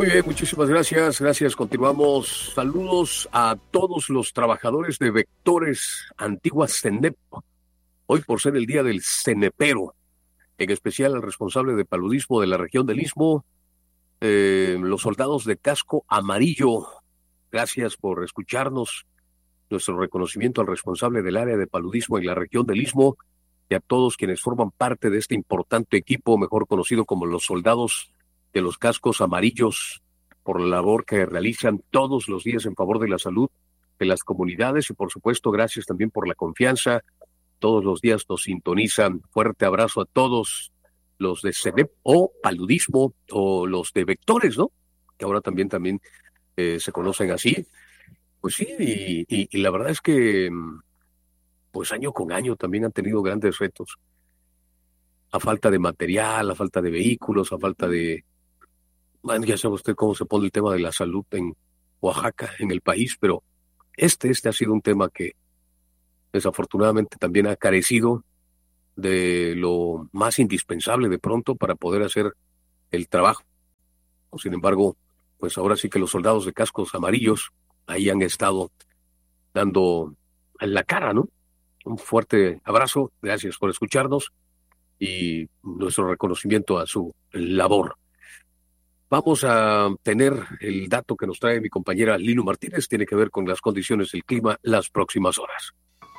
Muy bien, muchísimas gracias. Gracias, continuamos. Saludos a todos los trabajadores de Vectores Antigua CENEP. Hoy por ser el día del cenepero, en especial al responsable de paludismo de la región del Istmo, los soldados de casco amarillo. Gracias por escucharnos. Nuestro reconocimiento al responsable del área de paludismo en la región del Istmo y a todos quienes forman parte de este importante equipo, mejor conocido como los soldados de los cascos amarillos, por la labor que realizan todos los días en favor de la salud de las comunidades y, por supuesto, gracias también por la confianza. Todos los días nos sintonizan. Fuerte abrazo a todos los de CENEP o paludismo o los de Vectores, ¿no? Que ahora también se conocen así. Pues sí, y la verdad es que pues año con año también han tenido grandes retos. A falta de material, a falta de vehículos, a falta de... Bueno, ya sabe usted cómo se pone el tema de la salud en Oaxaca, en el país, pero este ha sido un tema que desafortunadamente también ha carecido de lo más indispensable de pronto para poder hacer el trabajo. Sin embargo, pues ahora sí que los soldados de cascos amarillos ahí han estado dando la cara, ¿no? Un fuerte abrazo, gracias por escucharnos y nuestro reconocimiento a su labor. Vamos a tener el dato que nos trae mi compañera Lilu Martínez, tiene que ver con las condiciones del clima las próximas horas.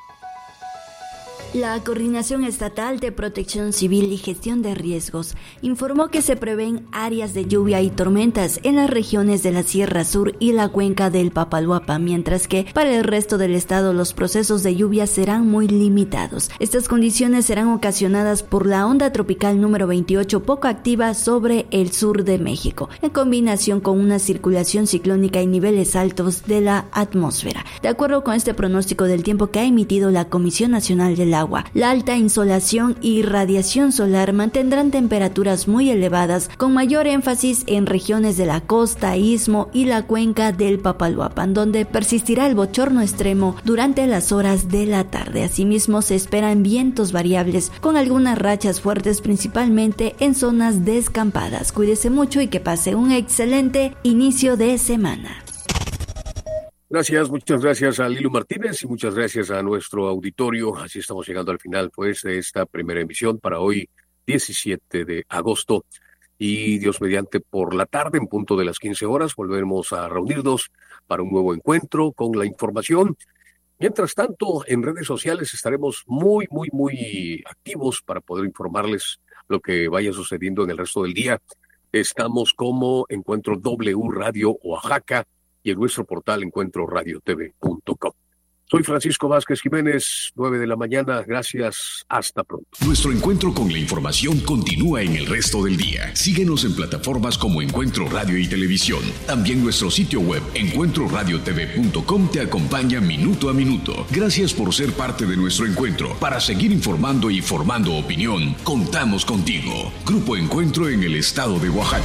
La Coordinación Estatal de Protección Civil y Gestión de Riesgos informó que se prevén áreas de lluvia y tormentas en las regiones de la Sierra Sur y la cuenca del Papaloapa, mientras que para el resto del estado los procesos de lluvia serán muy limitados. Estas condiciones serán ocasionadas por la onda tropical número 28 poco activa sobre el sur de México, en combinación con una circulación ciclónica en niveles altos de la atmósfera. De acuerdo con este pronóstico del tiempo que ha emitido la Comisión Nacional del Agua, la alta insolación y radiación solar mantendrán temperaturas muy elevadas, con mayor énfasis en regiones de la costa, istmo y la cuenca del Papaloapan, donde persistirá el bochorno extremo durante las horas de la tarde. Asimismo, se esperan vientos variables con algunas rachas fuertes, principalmente en zonas descampadas. Cuídese mucho y que pase un excelente inicio de semana. Gracias, muchas gracias a Lilu Martínez y muchas gracias a nuestro auditorio. Así estamos llegando al final, pues, de esta primera emisión para hoy, 17 de agosto. Y Dios mediante, por la tarde, en punto de las 15 horas, volveremos a reunirnos para un nuevo encuentro con la información. Mientras tanto, en redes sociales estaremos muy activos para poder informarles lo que vaya sucediendo en el resto del día. Estamos como Encuentro W Radio Oaxaca y en nuestro portal encuentroradiotv.com. Soy Francisco Vázquez Jiménez, 9 de la mañana. Gracias, hasta pronto. Nuestro encuentro con la información continúa en el resto del día. Síguenos en plataformas como Encuentro Radio y Televisión. También nuestro sitio web, encuentroradiotv.com, te acompaña minuto a minuto. Gracias por ser parte de nuestro encuentro. Para seguir informando y formando opinión, contamos contigo. Grupo Encuentro en el estado de Oaxaca.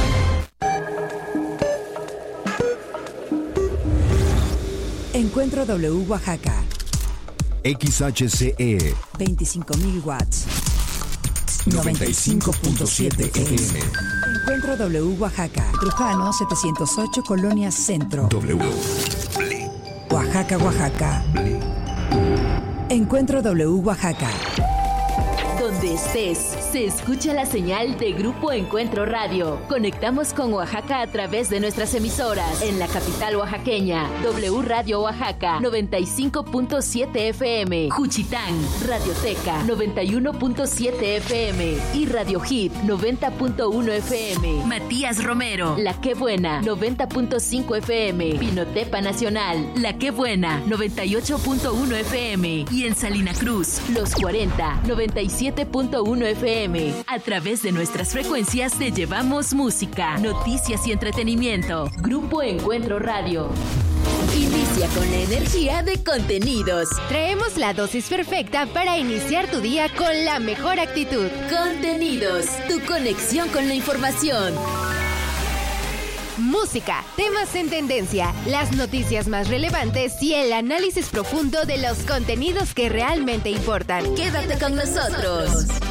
Encuentro W Oaxaca. XHCE 25.000 watts. 95.7 FM. Encuentro W Oaxaca. Trujano 708 Colonia Centro. W. Oaxaca, Oaxaca. Encuentro W Oaxaca. Donde estés, se escucha la señal de Grupo Encuentro Radio. Conectamos con Oaxaca a través de nuestras emisoras. En la capital oaxaqueña, W Radio Oaxaca, 95.7 FM. Juchitán, Radioteca, 91.7 FM. Y Radio Hit, 90.1 FM. Matías Romero, La Qué Buena, 90.5 FM. Pinotepa Nacional, La Qué Buena, 98.1 FM. Y en Salina Cruz, Los 40, 97.1 FM. A través de nuestras frecuencias te llevamos música, noticias y entretenimiento. Grupo Encuentro Radio. Inicia con la energía de contenidos. Traemos la dosis perfecta para iniciar tu día con la mejor actitud. Contenidos, tu conexión con la información. Música, temas en tendencia, las noticias más relevantes y el análisis profundo de los contenidos que realmente importan. Quédate con nosotros.